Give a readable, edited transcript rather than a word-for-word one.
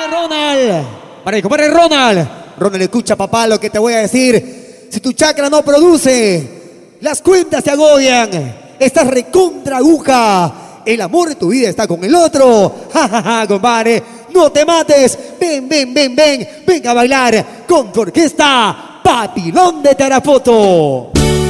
Ronald. Para el compadre Ronald. Ronald, escucha, papá, lo que te voy a decir. Si tu chakra no produce, las cuentas se agobian. Estás recontra aguja. El amor de tu vida está con el otro. Ja, ja, ja, compadre. No te mates. Ven, ven, ven, ven. Ven a bailar con tu orquesta Papilón de Tarapoto.